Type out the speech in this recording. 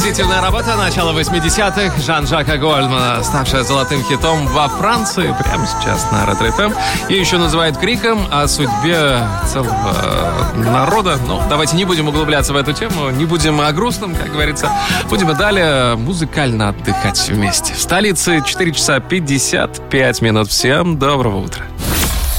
Композитивная работа начала 80-х Жан-Жака Гольдмана, ставшая золотым хитом во Франции прямо сейчас на Ретро-ФМ. Ее еще называют криком о судьбе целого народа. Но давайте не будем углубляться в эту тему, не будем о грустном, как говорится. Будем и далее музыкально отдыхать вместе. В столице 4 часа 55 минут. Всем доброго утра.